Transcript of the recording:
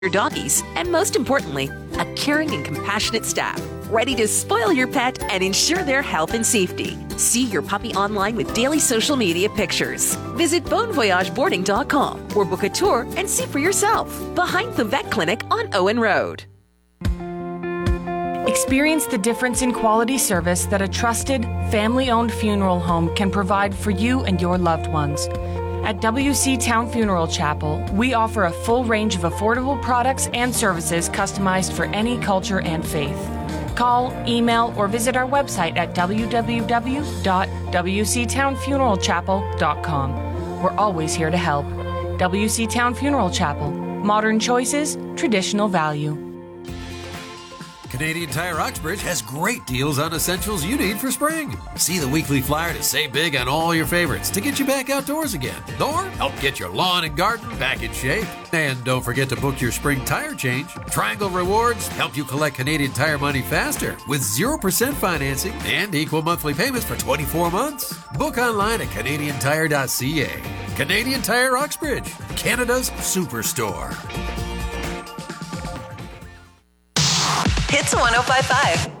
your doggies, and most importantly, a caring and compassionate staff ready to spoil your pet and ensure their health and safety. See your puppy online with daily social media pictures. Visit bonvoyageboarding.com or book a tour and see for yourself. Behind the vet clinic on Owen Road. Experience the difference in quality service that a trusted, family-owned funeral home can provide for you and your loved ones. At WC Town Funeral Chapel, we offer a full range of affordable products and services customized for any culture and faith. Call, email, or visit our website at www.wctownfuneralchapel.com. We're always here to help. WC Town Funeral Chapel. Modern choices, traditional value. Canadian Tire Oxbridge has great deals on essentials you need for spring. See the weekly flyer to save big on all your favorites to get you back outdoors again, or help get your lawn and garden back in shape. And don't forget to book your spring tire change. Triangle Rewards help you collect Canadian Tire money faster with 0% financing and equal monthly payments for 24 months. Book online at canadiantire.ca. Canadian Tire Oxbridge, Canada's superstore. Hits 105.5.